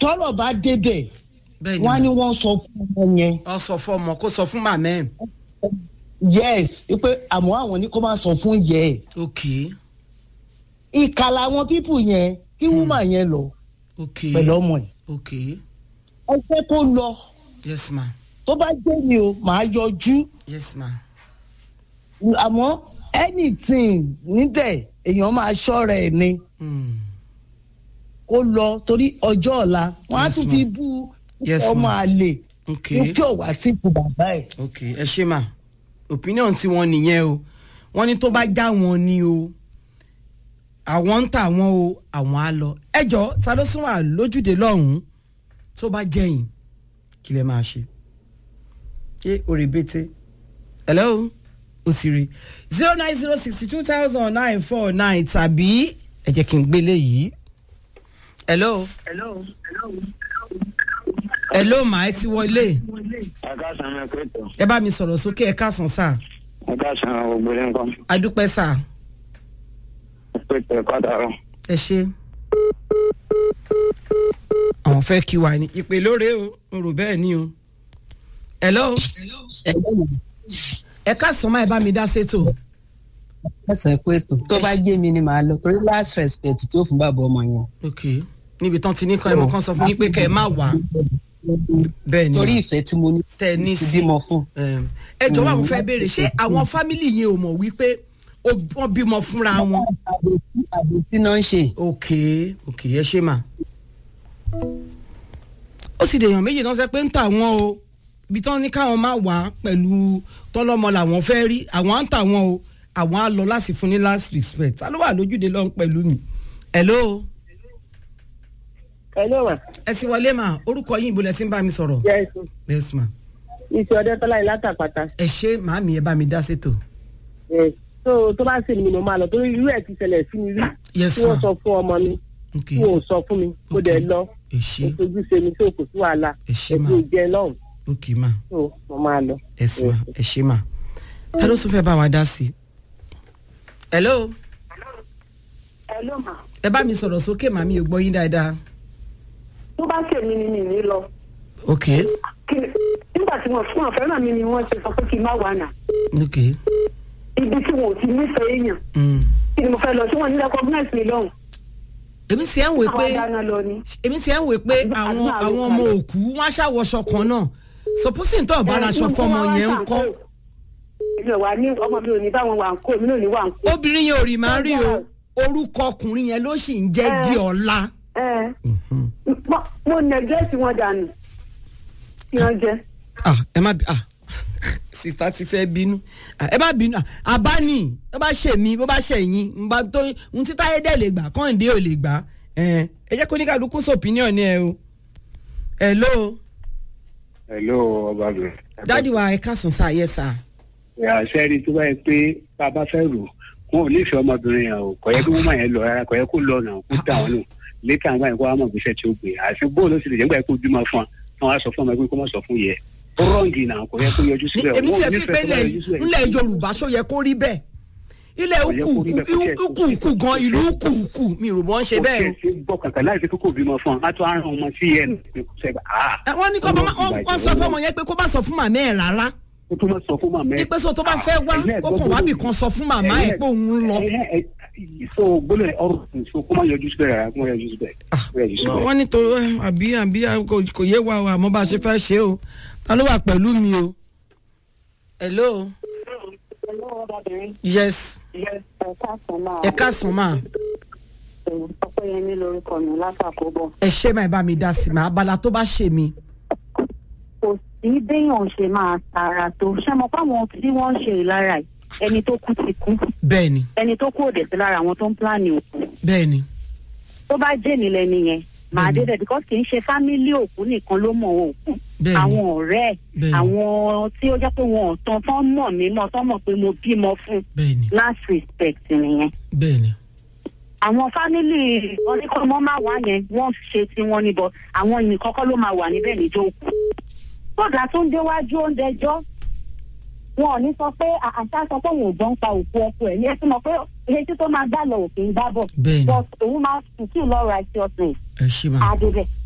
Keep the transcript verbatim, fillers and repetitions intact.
tọ́rọ̀ bá débẹ̀ wọ́n á ní wọ́n sọ fún ọmọ yẹn. wọ́n sọ fún ọmọ kó sọ fún màmá ẹ̀. yes pé àmọ́ àwọn ní kó má sọ fún yẹ ẹ̀. ok. ìkà làwọn pípù yẹn kí wúmà yẹn lọ. ok pẹ̀lú ọmọ ẹ̀. ok. ẹ fẹ́ kó lọ. yes ma. tó bá jẹ́ mi o màá yọjú. yes ma. àmọ́ anything níbẹ̀ èèyàn máa ṣọ́ra ẹ̀ ni. kó lọ torí ọjọ́ ọ̀la wọ́n á tún fi bú ọmọ àlè. ok. tí ò wá sí ipò bàbá ẹ̀. ok ẹ ṣe mà opinion tí wọ́n nìyẹn o wọ́n ní tó bá já wọn ni o àwọn ń tà wọ́n o àwọn á lọ ẹjọ́ ta ló sún wà lójúde lọ́hùn-ún tó bá jẹ́yìn kí lẹ máa ṣe ṣé orí bété hello òsèré zero nine zero sixty two thousand nine four nine tàbí ẹ jẹ́ kí n gbélé yìí hello hello hello màá ti wọlé ẹ bá mi sọ̀rọ̀ sókè ẹ káàsán sáà ẹ káàsán ògbólé nǹkan. adúpẹ́ sáà ẹ ṣe àwọn fẹ́ kí wà ní ìpè lóore o n rò bẹ́ẹ̀ ni o hello ẹ káàsán máa ẹ bá mi dá sétò. ẹsẹ̀ pé ètò tó bá jẹ́ mi ni màá lọ torí last respect tí ó fún bàbá ọmọ yẹn. ok níbi tán ti ní kan ẹ̀mọ́ kan sọ fún yín pé kẹ́ ẹ má wá bẹ́ẹ̀ ni torí ìfẹ́ tí mo ní tẹ ní ti sí bímọ fún. ẹ jọ̀wọ́ àwọn fẹ́ béèrè ṣé àwọn fámìlì yẹn ò mọ̀ wípé wọ́n bímọ fúnra wọn. àbòsí náà ń ṣe. ok ok ẹ ṣe mà. ó sì dèèyàn méjì náà sẹ pé ń tà wọ́n o ibi tán ní káwọn máa wà pẹ̀lú tọ́lọ́mọ làwọn fẹ́ rí àwọn á ń tà wọ́n o àwọn á lọ láti fún ní last respect ta ló wà lójúde lọ́n pẹ̀lú mi. hello. hello ma. ẹ ti wọlé mà orúkọ yín ibo lẹ ti ń bá mi sọ̀rọ̀. yes. yes ma. iṣẹ́ ọdẹ tọ́lá yìí látàpàtà. ẹ ṣe màámi ẹ bá mi dá sétò. yes so tó bá sì ní mo máa lọ torí irú ẹ̀ ti ṣẹlẹ̀ sí mi rí. yes tí wọ́n sọ fún ọmọ mi. tí wọ́n sọ fún mi kó dẹ̀ lọ. ẹ ṣe ojú ṣe mi tó kò sí wàhálà. ẹ ṣe mà ètò ìjẹ lọ́hùn. ok ma. so mo máa lọ. ẹ sì ma ẹ ṣe ma. ta ló tún fẹ́ bá wa dá sí. hello. hello ma. ẹ bá mi sọ̀rọ̀ sókè màmí ò gbọ́ yín dáadáa. tó bá ṣe mí ni mi ní lọ. ok. nígbà tí wọ́n fún àfẹ́ràn mi ni wọ́n ti sọ pé kí n má wà náà. ok. ibi tí wọn ò ti nífẹ̀ẹ́ èèyàn. kí ni mo fẹ́ lọ tí wọ́n ní recognize mi lọ́hùn. èmi sì ẹ̀ ń wé pé èmi sì ẹ̀ ń wé pé àwọn àwọn ọmọ òkú wọn aṣàwọṣọ kan náà supposing tó ọ̀bára aṣọ fọmọ yẹn ń kọ́. èmi ò wá ní ọmọ mi ò ní báwọn wà ń kó èmi náà ò ní wà ń kó. obìnrin yẹn ò rí máa rí o orúkọ ọkùnrin yẹn ló sì ń jẹ́ di ọ̀la. mo nẹgẹ́tì wọn dànù kí wọ́n jẹ́. ẹ má bí sista ti fẹ́ bínú ẹ bá bínú àbáni ẹ bá ṣe mí bó bá ṣe yín nba tó ń tí táyé dẹ̀ lè gbà kọ́hìndé ò lè gbà ẹ jẹ́ kó ní kálukú sọ opinion ni ẹ o. hello. hello ọba mi. dáàdi wa ẹ káàsán sáà yẹ sáà. ẹ sẹ́ẹ̀rì tó bá yẹ pé bàbá fẹ́ rò wọn ò nífẹ̀ẹ́ ọmọbìnrin yẹn o kò yẹ kí wọ́n máa yẹn lọ rárá kò yẹ kó lọ náà kó dà wọ́n nù létà àwọn báyìí kó wá mọ̀ gbèsè tí ó gbé àti bóòlù ó sì lè jẹ́ gbà kó bímọ fún wa wọn á sọ fún ọmọ ẹgbẹ́ kó má sọ fún yẹ rọ́ǹgì náà kò yẹ kó yọjú síbẹ̀. èmi ti ẹ̀ fi pé ilẹ̀ yorùbá ṣó yẹ kó rí bẹ́ẹ̀ ilẹ̀ ukùnkù gan ìlú ukùnkù mi rò bọ́ ń ṣe bẹ́ẹ̀ o. ó ṣe gbọ́ kàkà láìsí kókò bímọ fún ọ á tún àrùn ọmọ sí ẹ̀ wọ́n ní kó wọ́n sọ fún ọmọ yẹn pé kó bá sọ fún màmá ẹ̀ rárá. ó tún bá sọ fún màmá ẹ̀. ní pé sọ tó bá fẹ́ wá ó kàn wá bì kan sọ fún màmá ẹ̀ pé òun lọ. so gbọ́dọ̀ ọ̀rọ̀ so kó má yọjú síbẹ̀ rárá kó má yọjú síbẹ̀. wọ́n ní tó àbí àbí kò yé wa o àmọ́ bá a ṣe fẹ́ ṣe o ta ló wà pẹ̀lú mi o. hello. hello ọbabìnrin. yes. yes ẹ káàsán máa. ẹ káàsán máa. ọpẹ́yẹmí lórúkọ mi látàkóbọ̀. ẹ ṣe máa bá mi dá sí mi abala tó bá ṣe mi. kò sí béèyàn ṣe máa tara tó ṣé mo fáwọn tí wọ́n ń ṣe ìlara yìí ẹni tó kú ti kú. bẹ́ẹ̀ni. ẹni tó kú òde sí lára àwọn tó ń pílánì òkú. bẹ́ẹ̀ni. tó bá jẹ́ nílẹ̀ nìyẹn màá dé dẹ̀ because kì í ṣe fámílì òkú nìkan ló mọ̀ òkú. àwọn ọ̀rẹ́ àwọn tí ó jẹ́ pé wọn ò tán tán mọ̀ mí mọ̀ tán mọ̀ pé mo bímọ fún. bẹ́ẹ̀ni. last respect nìyẹn. bẹ́ẹ̀ni. àwọn fámílì oníkọ́mọ́ máa wà yẹn wọ́n ṣe tí wọ́n níbọ̀ àwọn ìyìn kọ́kọ́ ló máa wà níbẹ̀ níjọ́ òkú. kódà tó ń déwájú oúnjẹ jọ́ wọn ò ní sọ pé àṣà sọ pé òun ò gbọ́n pa òkú ọkọ ẹ̀ ní ẹ tí mo pé etí tó máa gbá lọ òkè ń bá bọ̀. bẹ́ẹ̀ni. but òun máa sùn kí n lọ ra ẹsẹ̀ ọ̀sìn. ẹ ṣí ma. adébẹ̀.